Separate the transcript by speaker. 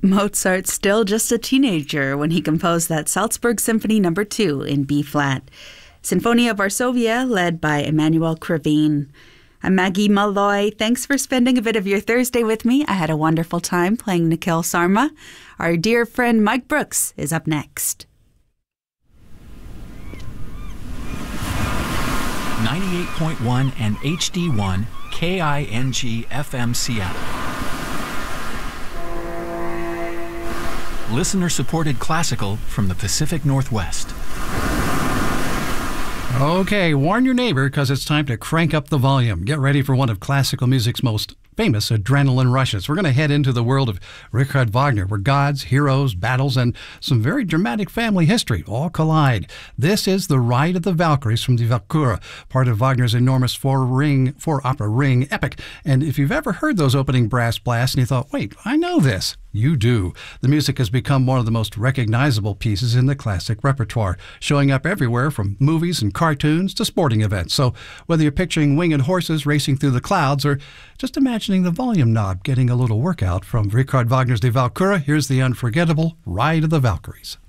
Speaker 1: Mozart's still just a teenager when he composed that Salzburg Symphony No. 2 in B-flat. Sinfonia Varsovia, led by Emanuel Krivine. I'm Maggie Malloy. Thanks for spending a bit of your Thursday with me. I had a wonderful time playing Nikhil Sarma. Our dear friend Mike Brooks is up next.
Speaker 2: 98.1 and HD1 KING FM Seattle. Listener-supported classical from the Pacific Northwest.
Speaker 3: Okay, warn your neighbor because it's time to crank up the volume. Get ready for one of classical music's most famous adrenaline rushes. We're going to head into the world of Richard Wagner, where gods, heroes, battles, and some very dramatic family history all collide. This is The Ride of the Valkyries from Die Walküre, part of Wagner's enormous four-opera ring epic. And if you've ever heard those opening brass blasts and you thought, wait, I know this, you do. The music has become one of the most recognizable pieces in the classic repertoire, showing up everywhere from movies and cartoons to sporting events. So whether you're picturing winged horses racing through the clouds or just imagining the volume knob getting a little workout from Richard Wagner's Die Walküre, here's the unforgettable Ride of the Valkyries.